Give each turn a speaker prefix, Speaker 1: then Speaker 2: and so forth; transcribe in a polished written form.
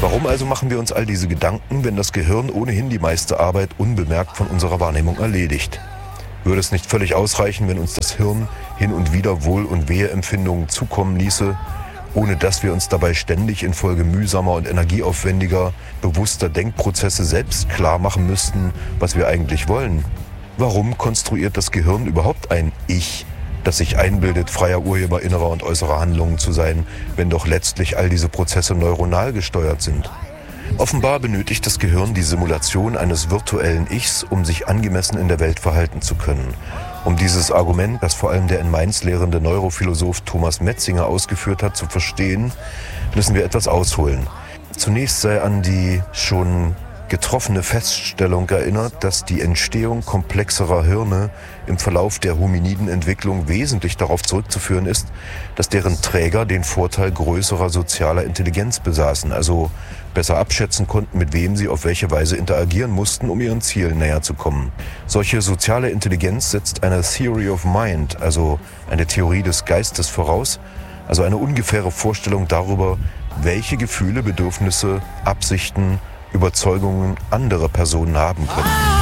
Speaker 1: Warum also machen wir uns all diese Gedanken, wenn das Gehirn ohnehin die meiste Arbeit unbemerkt von unserer Wahrnehmung erledigt? Würde es nicht völlig ausreichen, wenn uns das Hirn hin und wieder Wohl- und Weheempfindungen zukommen ließe, ohne dass wir uns dabei ständig infolge mühsamer und energieaufwendiger, bewusster Denkprozesse selbst klar machen müssten, was wir eigentlich wollen? Warum konstruiert das Gehirn überhaupt ein Ich, das sich einbildet, freier Urheber innerer und äußerer Handlungen zu sein, wenn doch letztlich all diese Prozesse neuronal gesteuert sind? Offenbar benötigt das Gehirn die Simulation eines virtuellen Ichs, um sich angemessen in der Welt verhalten zu können. Um dieses Argument, das vor allem der in Mainz lehrende Neurophilosoph Thomas Metzinger ausgeführt hat, zu verstehen, müssen wir etwas ausholen. Zunächst sei an die schon getroffene Feststellung erinnert, dass die Entstehung komplexerer Hirne im Verlauf der Hominidenentwicklung wesentlich darauf zurückzuführen ist, dass deren Träger den Vorteil größerer sozialer Intelligenz besaßen, also besser abschätzen konnten, mit wem sie auf welche Weise interagieren mussten, um ihren Zielen näher zu kommen. Solche soziale Intelligenz setzt eine Theory of Mind, also eine Theorie des Geistes voraus, also eine ungefähre Vorstellung darüber, welche Gefühle, Bedürfnisse, Absichten, Überzeugungen andere Personen haben können.